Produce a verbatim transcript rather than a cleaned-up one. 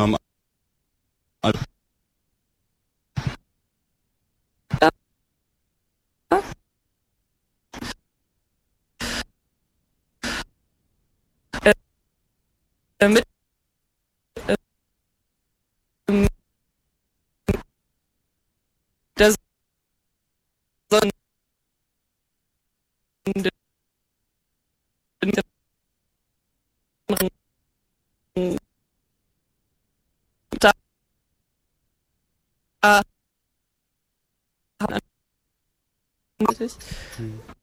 am Al- Äh, mit ähm, der Sonne da Hm.